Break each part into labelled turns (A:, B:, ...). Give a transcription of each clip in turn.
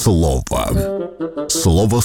A: слово. Слово.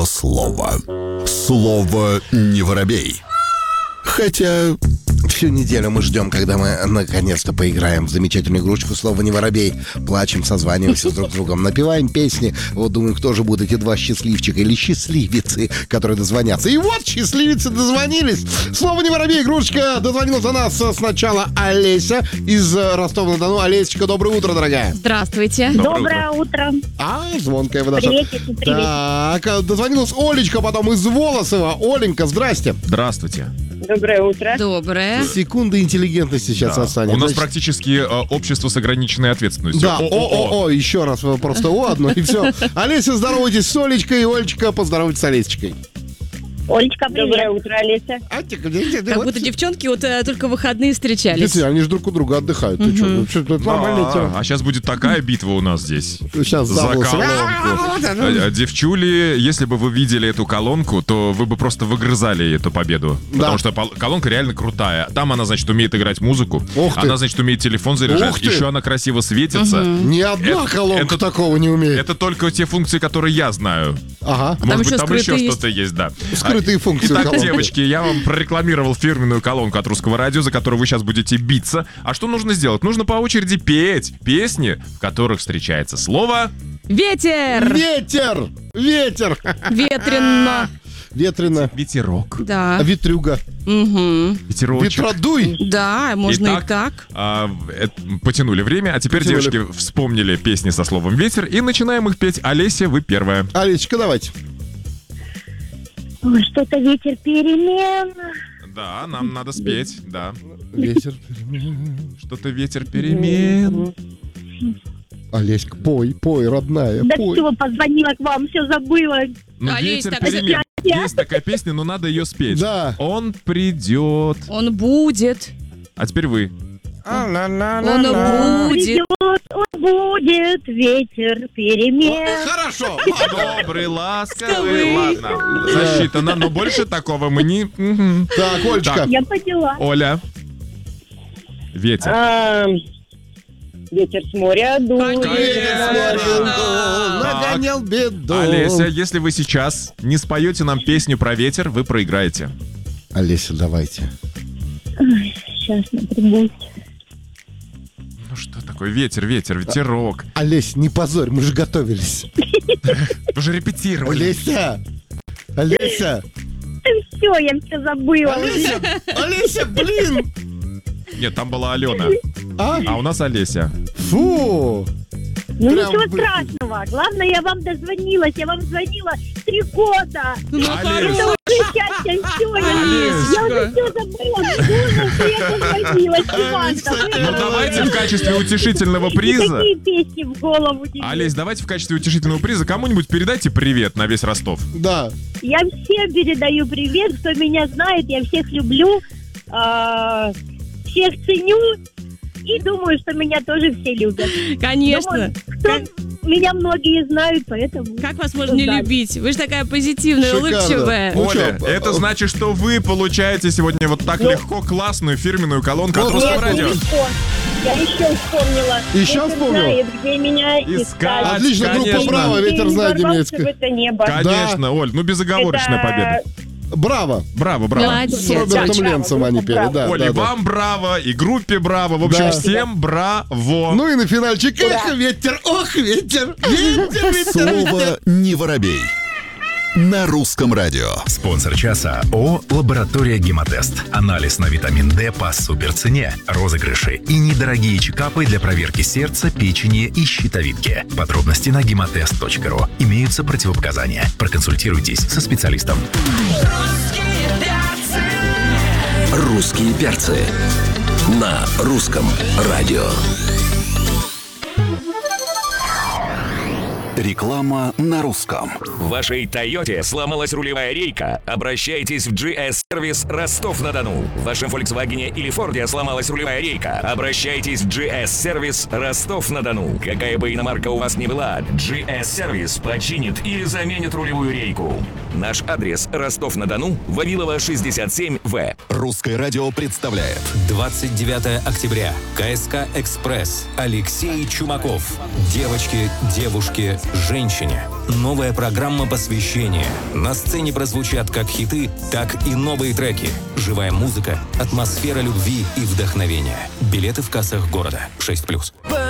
A: Слово не воробей. Хотя...
B: Всю неделю мы ждем, когда мы наконец-то поиграем в замечательную игрушечку «Слово не воробей». Плачем, созваниваемся друг с другом, напеваем песни. Вот думаю, кто же будут эти два счастливчика или счастливицы, которые дозвонятся. И вот счастливицы дозвонились. «Слово не воробей», игрушечка. Дозвонилась до нас сначала Олеся из Ростова-на-Дону. Олесечка, доброе утро, дорогая.
C: Здравствуйте.
D: Доброе утро.
B: Звонкая вы наша.
D: Приветики.
B: Так, дозвонилась Олечка потом из Волосова. Оленька, здрасте.
E: Здравствуйте.
D: Доброе утро.
C: Доброе.
B: Секунды интеллигентности сейчас останется.
E: У нас практически общество с ограниченной ответственностью.
B: Да, еще раз просто одно, и все. Олеся, здоровайтесь с Олечкой, и Олечка, поздоровайтесь с Олесечкой.
D: Олечка, привет. Доброе утро, Олеся.
C: Как будто девчонки вот только в выходные встречались.
B: Действительно, они же друг у друга отдыхают. Ты что, это нормальная тема.
E: А сейчас будет такая битва у нас здесь.
B: Сейчас
E: за колонку. Девчули, если бы вы видели эту колонку, то вы бы просто выгрызали эту победу. Потому что колонка реально крутая. Там она, значит, умеет играть музыку. Она, значит, умеет телефон заряжать. Еще она красиво светится.
B: Ни одна колонка такого не умеет.
E: Это только те функции, которые я знаю.
B: Ага.
E: Может быть, там еще что-то есть, да.
B: Скрытые функции.
E: Итак, девочки, я вам прорекламировал фирменную колонку от Русского радио, за которую вы сейчас будете биться. А что нужно сделать? Нужно по очереди петь песни, в которых встречается слово...
C: Ветер!
B: Ветер! Ветер!
C: Ветренно.
B: Ветрено.
E: Ветерок.
C: Да.
B: Ветрюга.
C: Угу.
E: Ветерочек.
B: Ветродуй.
C: Да, можно и так.
E: Потянули время, а теперь девочки вспомнили песни со словом «ветер» и начинаем их петь. Олеся, вы первая.
B: Олесечка, давайте.
D: Ой, что-то ветер перемен.
E: Да, нам надо спеть, да.
B: Ветер перемен.
E: Что-то ветер перемен.
B: Олеська, пой, родная,
D: Да
B: пой.
D: все, позвонила к вам, все забыла.
E: Ветер перемен. Есть такая песня, но надо ее спеть.
B: Да.
E: Он придет.
C: Он будет.
E: А теперь вы.
C: Он будет.
D: Придет, он будет, ветер перемен.
B: Хорошо.
E: Добрый, ласковый. Ладно, засчитано, но больше такого мы не...
B: Так, Олечка.
D: Я поняла.
E: Оля. Ветер.
D: Ветер с моря дует.
B: Нагонял беду.
E: Олеся, если вы сейчас не споете нам песню про ветер, вы проиграете.
B: Олеся, давайте.
D: Сейчас напрягусь.
E: Ну что такое? Ветерок.
B: Олесь, не позорь, мы же готовились.
E: Вы же репетировали.
B: Олеся.
D: Все, я все забыла.
B: Олеся, блин.
E: Нет, там была Алена. А у нас Олеся.
B: Фу.
D: Ну ничего страшного. Главное, я вам дозвонилась. Я вам звонила 3 года.
E: Олеся.
D: Я уже все забыла. Думала, что я дозвонилась.
E: Ну давайте в качестве утешительного приза.
D: Какие песни в голову не лезут.
E: Олесь, давайте в качестве утешительного приза кому-нибудь передайте привет на весь Ростов.
B: Да.
D: Я всем передаю привет, кто меня знает. Я всех люблю. Всех ценю. И думаю, что меня тоже все любят.
C: Конечно.
D: Меня многие знают, поэтому...
C: Как вас можно не любить? Вы же такая позитивная, улыбчивая.
E: Оля, это значит, что вы получаете сегодня вот так легко классную фирменную колонку от Русского радио.
D: Я еще вспомнила.
B: Еще вспомнила?
D: Знает, где меня искать.
B: Отлично, группа «Браво», «Ветер знает немецкий».
E: Конечно, Оль, безоговорочная победа.
B: Браво.
C: Молодец.
B: С Робертом Ленцем они пели, да.
E: Оле, вам браво, и группе браво. В общем, всем браво.
B: Ну и на финальчик. Эх, ветер, ох, ветер.
A: Слово не воробей. На Русском радио.
F: Спонсор часа ООО «Лаборатория Гемотест». Анализ на витамин D по суперцене. Розыгрыши и недорогие чекапы для проверки сердца, печени и щитовидки. Подробности на гемотест.ру. Имеются противопоказания. Проконсультируйтесь со специалистом.
A: Русские перцы. На Русском радио. Реклама на русском.
G: В вашей Тойоте сломалась рулевая рейка? Обращайтесь в GS-сервис Ростов-на-Дону. В вашем Volkswagen или Форде сломалась рулевая рейка? Обращайтесь в GS-сервис Ростов-на-Дону. Какая бы иномарка у вас ни была, GS-сервис починит или заменит рулевую рейку. Наш адрес: Ростов-на-Дону, Вавилова, 67В.
A: Русское радио представляет
H: 29 октября. КСК «Экспресс». Алексей Чумаков. Девочки, девушки, женщине. Новая программа посвящения. На сцене прозвучат как хиты, так и новые треки. Живая музыка, атмосфера любви и вдохновения. Билеты в кассах города. 6+.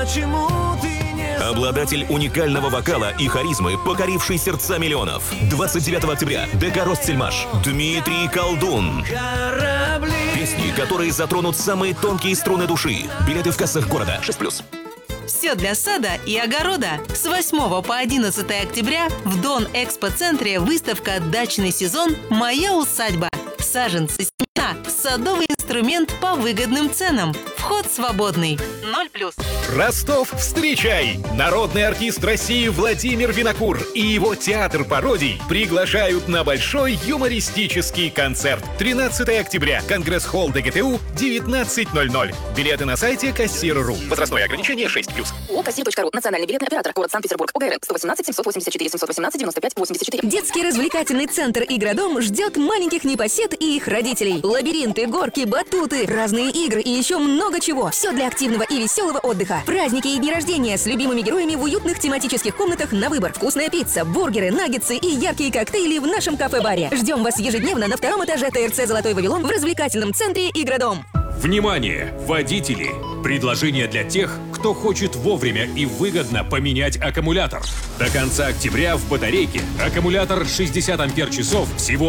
G: Обладатель уникального вокала и харизмы, покоривший сердца миллионов. 29 октября. ДК «Ростсельмаш». Дмитрий Колдун. Песни, которые затронут самые тонкие струны души. Билеты в кассах города. 6+.
I: Все для сада и огорода. С 8 по 11 октября в Дон Экспо-центре выставка «Дачный сезон. Моя усадьба». Саженцы, семена, садовый инструмент по выгодным ценам. Вход свободный. 0+.
J: Ростов, встречай! Народный артист России Владимир Винокур и его театр пародий приглашают на большой юмористический концерт. 13 октября. Конгресс-холл ДГТУ, 19:00. Билеты на сайте Кассир.ру. Возрастное ограничение 6+.
K: ООО «Кассир.ру». Национальный билетный оператор. Город Санкт-Петербург. ОГРН 118 784 718 95 84.
L: Детский развлекательный центр «Игродом» ждет маленьких непосед и их родителей. Лабиринты, горки, батуты, разные игры и еще много чего. Все для активного и веселого отдыха. Праздники и дни рождения с любимыми героями в уютных тематических комнатах на выбор. Вкусная пицца, бургеры, наггетсы и яркие коктейли в нашем кафе-баре. Ждем вас ежедневно на 2-м этаже ТРЦ «Золотой Вавилон» в развлекательном центре «Игродом».
M: Внимание, водители! Предложение для тех, кто хочет вовремя и выгодно поменять аккумулятор. До конца октября в батарейке аккумулятор 60 ампер-часов всего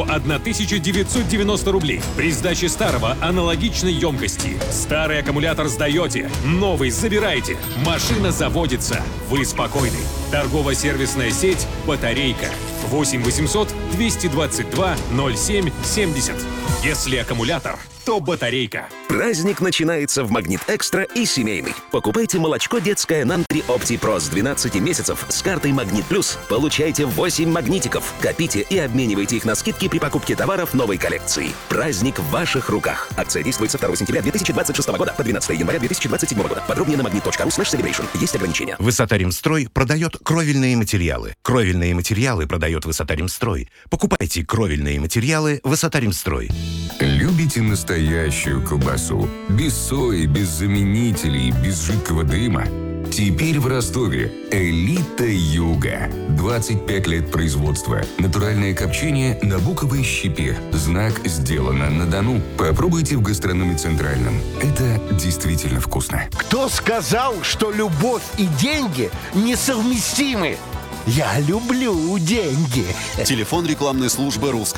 M: 1990 рублей. При сдаче старого аналогичной емкости. Старый аккумулятор сдаете, новый забираете. Машина заводится. Вы спокойны. Торгово-сервисная сеть «Батарейка». 8 800 222 07 70. Если аккумулятор, то батарейка.
G: Праздник начинается в Магнит Экстра и семейный. Покупайте молочко детское Нантри Опти Про с 12 месяцев с картой Магнит Плюс. Получайте 8 магнитиков. Копите и обменивайте их на скидки при покупке товаров новой коллекции. Праздник в ваших руках. Акция действует со 2 сентября 2026 года по 12 января 2027 года. Подробнее на magnet.ru/celebration. Есть ограничения.
N: Высота-Ремстрой продает кровельные материалы. Кровельные материалы продает Высота-Ремстрой. Покупайте кровельные материалы Высота-Ремстрой.
O: Любите настоящую колбасу? Без сои, без заменителей, без жидкого дыма? Теперь в Ростове «Элита Юга». 25 лет производства. Натуральное копчение на буковой щепе. Знак «Сделано на Дону». Попробуйте в гастрономе «Центральном». Это действительно вкусно.
B: Кто сказал, что любовь и деньги несовместимы? Я люблю деньги.
A: Телефон рекламной службы «Русского».